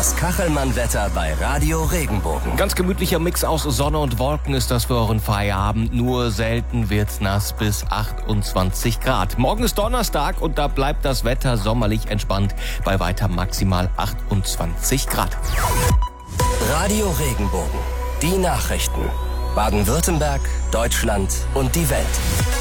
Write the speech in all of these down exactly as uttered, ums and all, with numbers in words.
Das Kachelmann-Wetter bei Radio Regenbogen. Ganz gemütlicher Mix aus Sonne und Wolken ist das für euren Feierabend. Nur selten wird's nass bis achtundzwanzig Grad. Morgen ist Donnerstag und da bleibt das Wetter sommerlich entspannt bei weiter maximal achtundzwanzig Grad. Radio Regenbogen. Die Nachrichten. Baden-Württemberg, Deutschland und die Welt.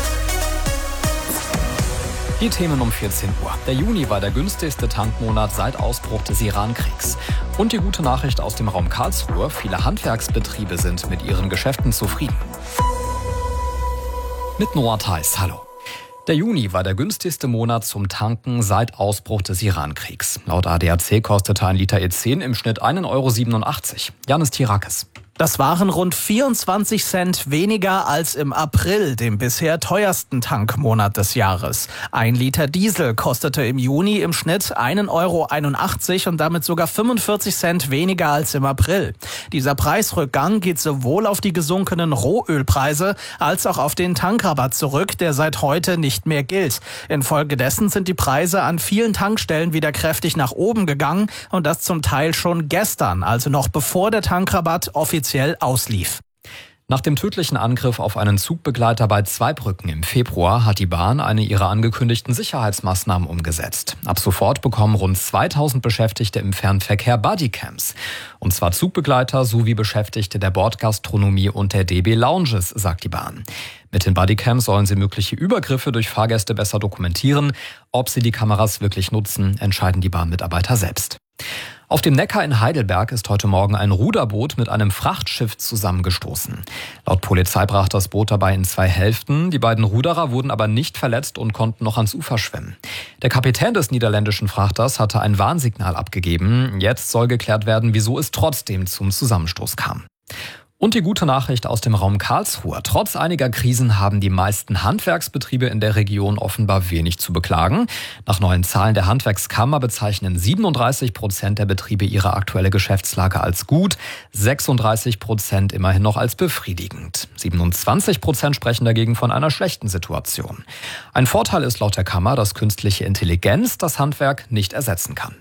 Die Themen um vierzehn Uhr. Der Juni war der günstigste Tankmonat seit Ausbruch des Iran-Kriegs. Und die gute Nachricht aus dem Raum Karlsruhe: Viele Handwerksbetriebe sind mit ihren Geschäften zufrieden. Mit Noah Theis, hallo. Der Juni war der günstigste Monat zum Tanken seit Ausbruch des Iran-Kriegs. Laut A D A C kostete ein Liter E zehn im Schnitt einen Euro siebenundachtzig. Janis Tirakis. Das waren rund vierundzwanzig Cent weniger als im April, dem bisher teuersten Tankmonat des Jahres. Ein Liter Diesel kostete im Juni im Schnitt einen Euro einundachtzig und damit sogar fünfundvierzig Cent weniger als im April. Dieser Preisrückgang geht sowohl auf die gesunkenen Rohölpreise als auch auf den Tankrabatt zurück, der seit heute nicht mehr gilt. Infolgedessen sind die Preise an vielen Tankstellen wieder kräftig nach oben gegangen und das zum Teil schon gestern, also noch bevor der Tankrabatt offiziell auslief. Nach dem tödlichen Angriff auf einen Zugbegleiter bei Zweibrücken im Februar hat die Bahn eine ihrer angekündigten Sicherheitsmaßnahmen umgesetzt. Ab sofort bekommen rund zweitausend Beschäftigte im Fernverkehr Bodycams. Und zwar Zugbegleiter sowie Beschäftigte der Bordgastronomie und der D B Lounges, sagt die Bahn. Mit den Bodycams sollen sie mögliche Übergriffe durch Fahrgäste besser dokumentieren. Ob sie die Kameras wirklich nutzen, entscheiden die Bahnmitarbeiter selbst. Auf dem Neckar in Heidelberg ist heute Morgen ein Ruderboot mit einem Frachtschiff zusammengestoßen. Laut Polizei brach das Boot dabei in zwei Hälften. Die beiden Ruderer wurden aber nicht verletzt und konnten noch ans Ufer schwimmen. Der Kapitän des niederländischen Frachters hatte ein Warnsignal abgegeben. Jetzt soll geklärt werden, wieso es trotzdem zum Zusammenstoß kam. Und die gute Nachricht aus dem Raum Karlsruhe: Trotz einiger Krisen haben die meisten Handwerksbetriebe in der Region offenbar wenig zu beklagen. Nach neuen Zahlen der Handwerkskammer bezeichnen siebenunddreißig Prozent der Betriebe ihre aktuelle Geschäftslage als gut, sechsunddreißig Prozent immerhin noch als befriedigend. siebenundzwanzig Prozent sprechen dagegen von einer schlechten Situation. Ein Vorteil ist laut der Kammer, dass künstliche Intelligenz das Handwerk nicht ersetzen kann.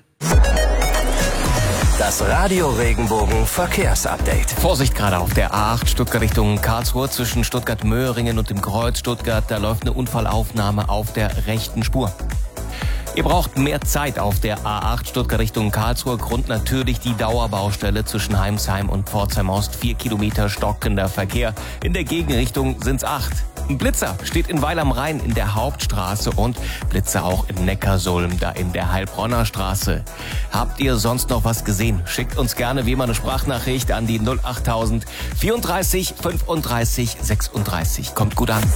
Das Radio Regenbogen Verkehrsupdate. Vorsicht gerade auf der A acht Stuttgart Richtung Karlsruhe zwischen Stuttgart-Möhringen und dem Kreuz Stuttgart. Da läuft eine Unfallaufnahme auf der rechten Spur. Ihr braucht mehr Zeit auf der A acht Stuttgart Richtung Karlsruhe. Grund natürlich die Dauerbaustelle zwischen Heimsheim und Pforzheim Ost. Vier Kilometer stockender Verkehr. In der Gegenrichtung sind's acht. Ein Blitzer steht in Weil am Rhein in der Hauptstraße und Blitzer auch in Neckarsulm, da in der Heilbronner Straße. Habt ihr sonst noch was gesehen? Schickt uns gerne wie immer eine Sprachnachricht an die null achttausend vierunddreißig fünfunddreißig sechsunddreißig. Kommt gut an.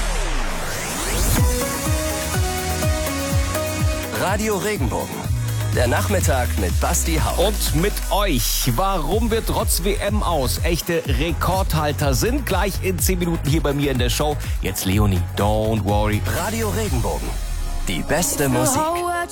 Radio Regenbogen. Der Nachmittag mit Basti Haupt. Und mit euch. Warum wir trotz W M aus echte Rekordhalter sind? Gleich in zehn Minuten hier bei mir in der Show. Jetzt Leonie, don't worry. Radio Regenbogen. Die beste Musik.